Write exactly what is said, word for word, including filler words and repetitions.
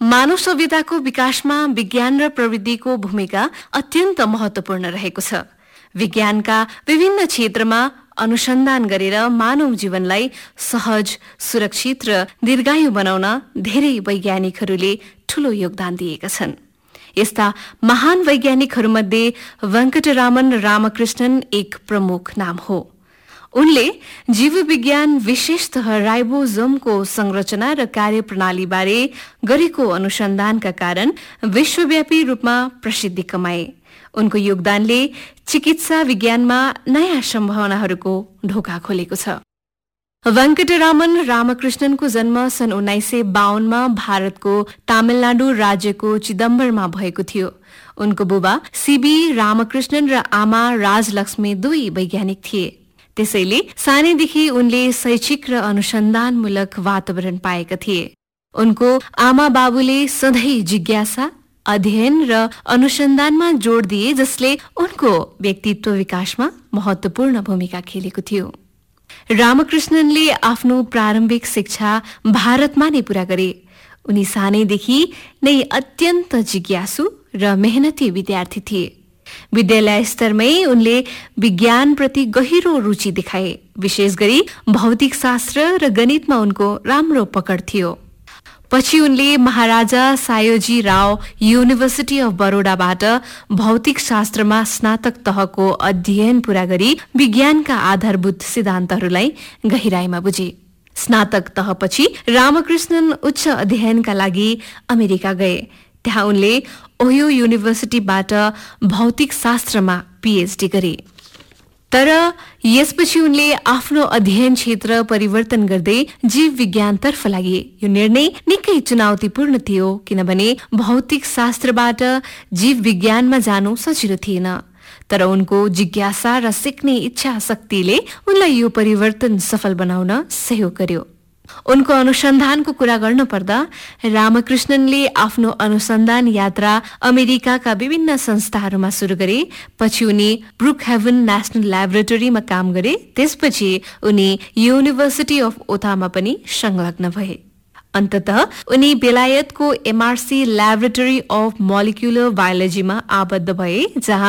मानव सभ्यताको विकासमा विज्ञान र प्रविधिको भूमिका अत्यन्त महत्वपूर्ण रहेको छ। विज्ञानका विभिन्न क्षेत्रमा अनुसन्धान गरेर मानव जीवनलाई सहज, सुरक्षित र दीर्घायु बनाउन धेरै वैज्ञानिकहरूले ठूलो योगदान दिएका छन्। यस्ता महान वैज्ञानिकहरूमध्ये वेंकटरामन रामकृष्णन एक प्रमुख नाम हो। उनले जीवविज्ञान, विशेषतः राइबोसोमको संरचना र कार्यप्रणालीबारे गरेको अनुसन्धानका कारण विश्वव्यापी रूपमा प्रसिद्धि कमाए। उनको योगदानले चिकित्सा विज्ञानमा नयाँ सम्भावनाहरूको ढोका खोलेको छ। वेंकटरामन रामकृष्णनको जन्म सन् उन्नाइस सय बावनमा भारतको तमिलनाडु राज्यको चिदम्बरमा भएको थियो। उनको बुबा सीबी रामकृष्णन र आमा राजलक्ष्मी दुवै वैज्ञानिक थिए। त्यसैले सानैदेखि उनले शैक्षिक र अनुसन्धानमूलक वातावरण पाएका थिए। उनको आमा बाबुले सधैँ जिज्ञासा, अध्ययन र अनुसन्धानमा जोड दिए, जसले उनको व्यक्तित्व विकासमा महत्वपूर्ण भूमिका खेलेको थियो। रामकृष्णनले आफ्नो प्रारम्भिक शिक्षा भारतमा नै पूरा गरे। उनी सानैदेखि नै अत्यन्त जिज्ञासु र मेहनती विद्यार्थी थिए। विद्यालय स्तरमै उनले विज्ञानप्रति गहिरो रुचि देखाए। विशेष गरी भौतिक शास्त्र र गणितमा उनको राम्रो पकड थियो। पछि उनले महाराजा सायोजी राव युनिभर्सिटी अफ बरोडाबाट भौतिक शास्त्रमा स्नातक तहको अध्ययन पूरा गरी विज्ञानका आधारभूत सिद्धान्तहरूलाई गहिराईमा बुझे। स्नातक तहपछि रामकृष्णन उच्च अध्ययनका लागि अमेरिका गए। त्यहाँ उनले ओहियो युनिभर्सिटीबाट भौतिक शास्त्रमा पीएचडी गरे। तर यसपछि उनले आफ्नो अध्ययन क्षेत्र परिवर्तन गर्दै जीव विज्ञानतर्फ लागे। यो निर्णय निकै चुनौतीपूर्ण थियो, किनभने भौतिक शास्त्रबाट जीव विज्ञानमा जानु सजिलो थिएन। तर उनको जिज्ञासा र सिक्ने इच्छा शक्तिले उनलाई यो परिवर्तन सफल बनाउन सहयोग गर्यो। उनको अनुसन्धानको कुरा गर्न पर्दा रामकृष्णनले आफ्नो अनुसन्धान यात्रा अमेरिकाका विभिन्न संस्थाहरूमा सुरु गरे। पछि उनी ब्रुकहेवन नेशनल ल्याबोरेटरीमा काम गरे। त्यसपछि उनी युनिभर्सिटी अफ ओथामा पनि संलग्न भए। अन्ततः उनी बेलायतको एमआरसी ल्याबोरेटरी अफ मोलिकुलर बायोलोजीमा आबद्ध भए, जहाँ